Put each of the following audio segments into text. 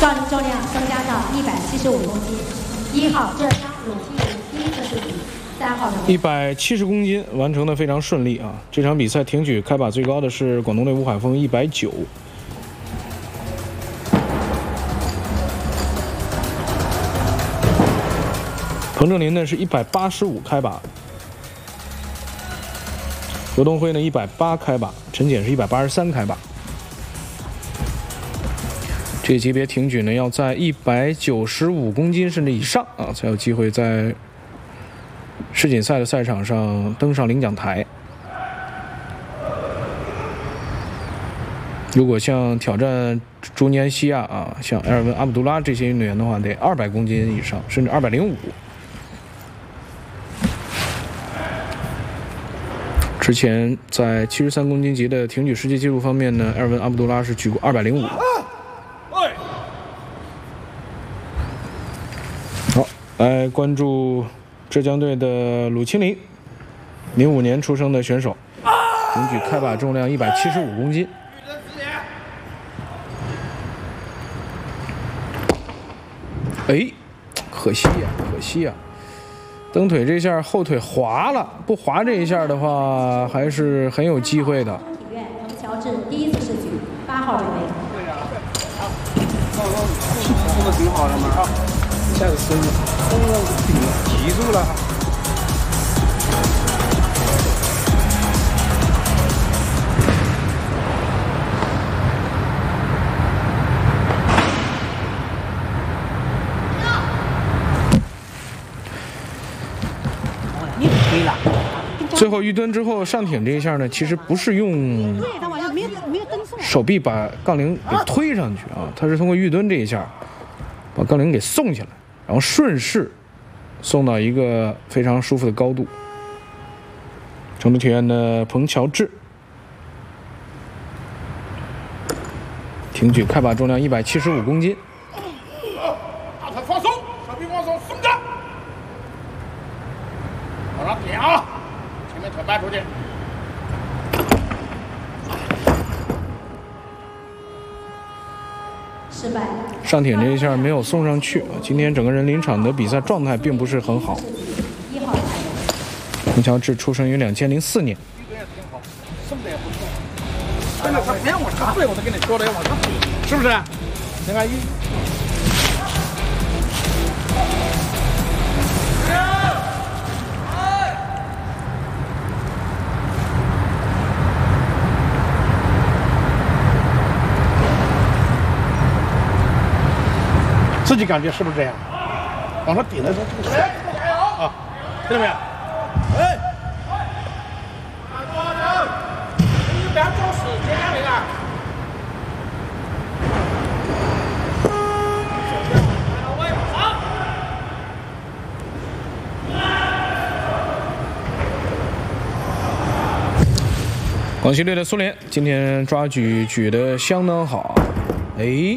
杠铃重量增加到175公斤。1号浙江鲁西林第一次试举，3号 170公斤完成的非常顺利啊！这场比赛挺举开把最高的是广东队吴海峰190。彭正林呢是185开把，刘东辉呢180开把，陈简是183开把。这个级别挺举呢要在195公斤甚至以上啊，才有机会在世锦赛的赛场上登上领奖台。如果像挑战朱尼安西亚啊，像埃尔文阿卜杜拉这些运动员的话，得200公斤以上，甚至205。之前在73公斤级的挺举世界纪录方面呢，埃尔文阿卜杜拉是举过205。好，来关注浙江队的鲁清林，05年出生的选手，挺举开把重量175公斤。哎，可惜呀，可惜呀！蹬腿这下后腿滑了，不滑这一下的话，还是很有机会的。 体院彭乔治第一次试举，8号准备。 这个挺好的嘛，一下子松了，提住了。 最后预蹲之后上挺这一下呢，其实不是用手臂把杠铃给推上去啊，他是通过预蹲这一下把杠铃给送起来，然后顺势送到一个非常舒服的高度。成都体院的彭乔治，挺举开把重量175公斤。 大腿放松，手臂往上松着，往上点啊！前面腿掰出去。 失败。 上挺这一下没有送上去，今天整个人临场的比赛状态并不是很好。 1号彭乔治出生于2004年。 送的也不错。真的，他别往上退，我都跟你说了要往上退，是不是？你看自己感觉是不是这样？往上顶的时候这个水啊，听到没有？哎，你不要找时间啊，那个。 广西队的苏联今天抓举举得相当好，哎。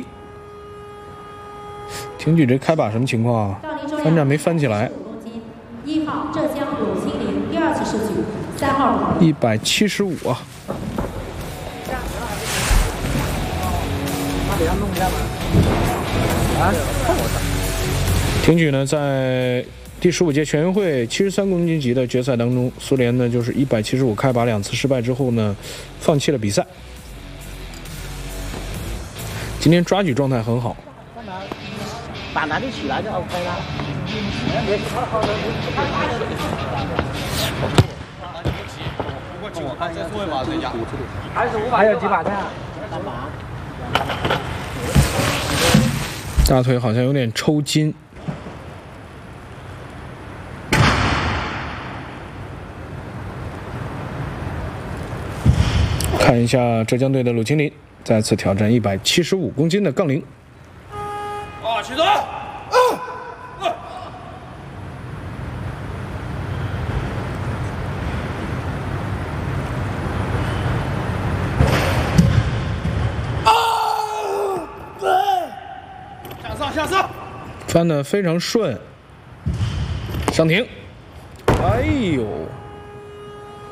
挺举这开把什么情况啊？翻站没翻起来。 1号浙江鲁清林第2次试举，3号 175啊。挺举呢，在第15届全运会73公斤级的决赛当中，苏联呢就是175开把2次失败之后呢，放弃了比赛。今天抓举状态很好。 把哪里起来就 OK 了。 我看这是会把这家还有几把呢？ 大腿好像有点抽筋。看一下浙江队的鲁清林再次挑战175公斤的杠铃。 起走！向上，向上！ 翻得非常顺，上挺。哎呦！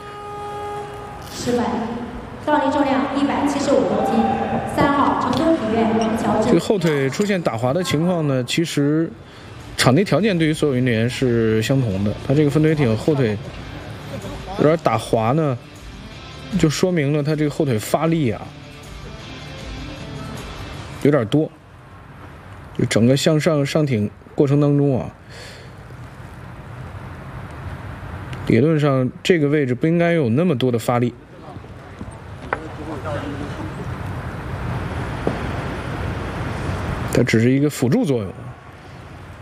失败。杠铃重量175公斤，3号成都体这个后腿出现打滑的情况呢，其实场地条件对于所有运动员是相同的。他这个分腿艇后腿有点打滑呢，就说明了他这个后腿发力啊有点多，就整个向上挺过程当中啊，理论上这个位置不应该有那么多的发力。它只是一个辅助作用。